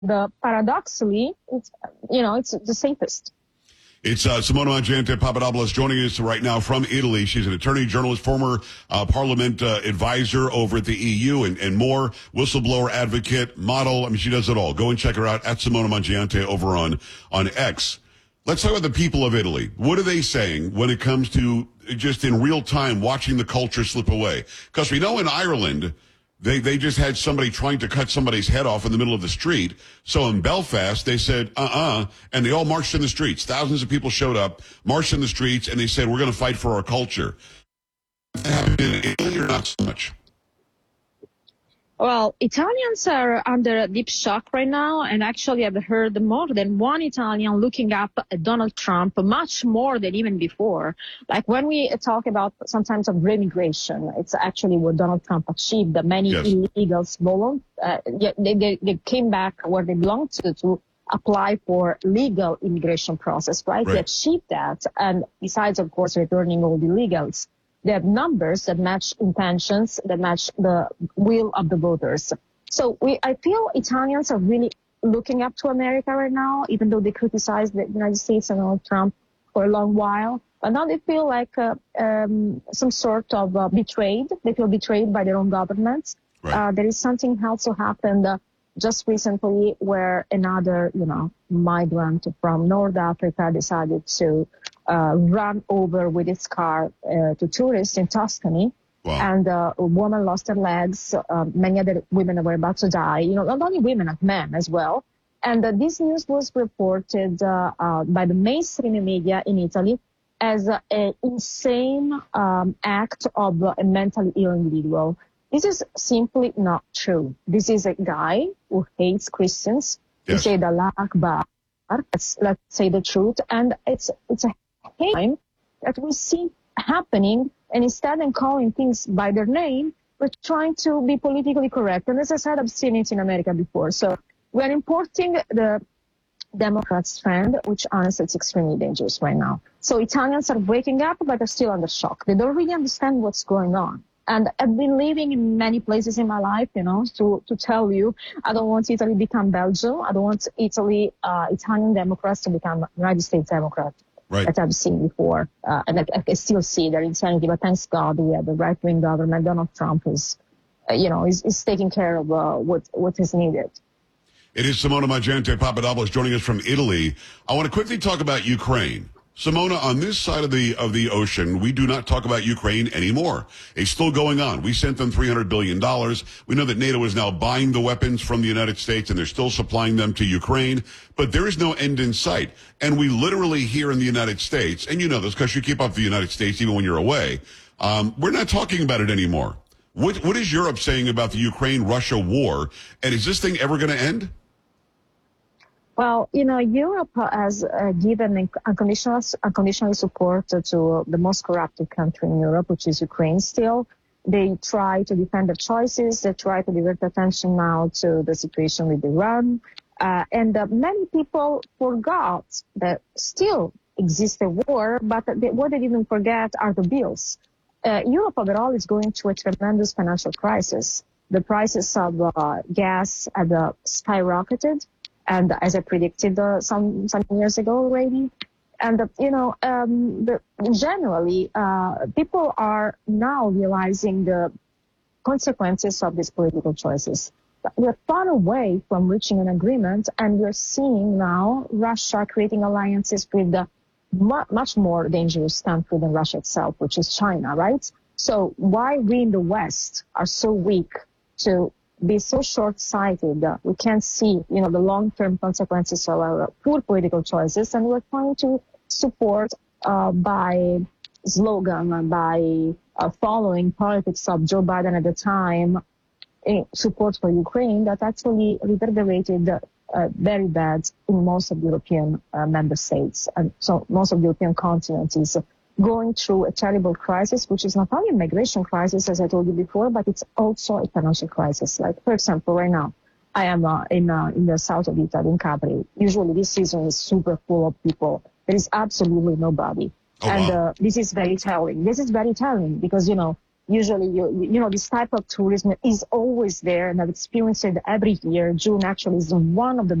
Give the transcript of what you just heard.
paradoxically, it's the safest. It's Simona Mangiante Papadopoulos joining us right now from Italy. She's an attorney, journalist, former parliament advisor over at the EU and more, whistleblower advocate, model. I mean, she does it all. Go and check her out at Simona Mangiante over on X. Let's talk about the people of Italy. What are they saying when it comes to just in real time watching the culture slip away? Because we know in Ireland, They just had somebody trying to cut somebody's head off in the middle of the street. So in Belfast, they said, and they all marched in the streets. Thousands of people showed up, marched in the streets, and they said, we're going to fight for our culture. Happened in Italy or not so much? Well, Italians are under deep shock right now, and actually I've heard more than one Italian looking up at Donald Trump, much more than even before. Like when we talk about sometimes of remigration, it's actually what Donald Trump achieved. Many illegals they came back where they belonged to apply for legal immigration process, right? They achieved that, and besides, of course, returning all the illegals. They have numbers that match intentions, that match the will of the voters. So I feel Italians are really looking up to America right now, even though they criticized the United States and Donald Trump for a long while. But now they feel like some sort of betrayed. They feel betrayed by their own governments. There is something also happened just recently where another, migrant from North Africa decided to run over with his car to tourists in Tuscany. Wow. And a woman lost her legs. Many other women were about to die. Not only women, but men as well. And this news was reported by the mainstream media in Italy as an insane act of a mentally ill individual. This is simply not true. This is a guy who hates Christians. He said Allah Akbar. Let's say the truth. And it's a hate that we see happening, and instead of calling things by their name, we're trying to be politically correct. And as I said, I've seen it in America before. So we're importing the Democrats' trend, which honestly is extremely dangerous right now. So Italians are waking up, but they're still under shock. They don't really understand what's going on. And I've been living in many places in my life, to tell you, I don't want Italy to become Belgium. I don't want Italian Democrats to become United States Democrats. Right. That I've seen before. And I still see their insanity, but thanks God we have a right-wing government. Donald Trump is taking care of what is needed. It is Simona Mangiante Papadopoulos joining us from Italy. I want to quickly talk about Ukraine. Simona, on this side of the ocean, we do not talk about Ukraine anymore. It's still going on. We sent them $300 billion. We know that NATO is now buying the weapons from the United States, and they're still supplying them to Ukraine. But there is no end in sight. And we literally here in the United States, and you know this because you keep up the United States even when you're away, we're not talking about it anymore. What is Europe saying about the Ukraine-Russia war? And is this thing ever going to end? Well, Europe has given unconditional support to the most corrupted country in Europe, which is Ukraine still. They try to defend their choices. They try to divert attention now to the situation with Iran. And many people forgot that still exists a war, but what they didn't forget are the bills. Europe overall is going through a tremendous financial crisis. The prices of gas have skyrocketed. And as I predicted some years ago already, and generally people are now realizing the consequences of these political choices. We're far away from reaching an agreement, and we're seeing now Russia creating alliances with the much more dangerous country than Russia itself, which is China, right? So why we in the West are so weak to be so short-sighted, we can't see, the long-term consequences of our poor political choices, and we're trying to support by slogan, by following politics of Joe Biden at the time, support for Ukraine that actually reverberated very bad in most of the European member states, and so most of the European continent is going through a terrible crisis, which is not only a migration crisis, as I told you before, but it's also a financial crisis. Like, for example, right now, I am in the south of Italy, in Capri. Usually this season is super full of people. There is absolutely nobody. This is very telling. This is very telling because, usually, this type of tourism is always there, and I've experienced it every year. June actually is one of the